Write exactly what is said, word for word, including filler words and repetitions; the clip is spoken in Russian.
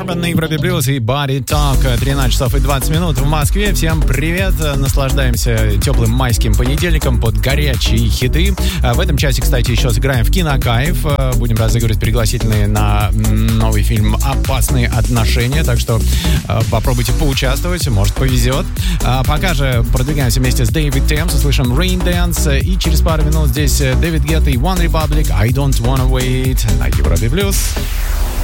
Арбан на Европе Плюс и Body Talk. тринадцать часов и двадцать минут в Москве. Всем привет. Наслаждаемся теплым майским понедельником под горячие хиты. В этом часе, кстати, еще сыграем в Кинокайф. Будем разыгрывать пригласительные на новый фильм «Опасные отношения». Так что попробуйте поучаствовать, может повезет. Пока же продвигаемся вместе с Дэвид Темс. Услышим Rain Dance. И через пару минут здесь Дэвид Гетта и One Republic. I don't wanna wait на Европе Плюс.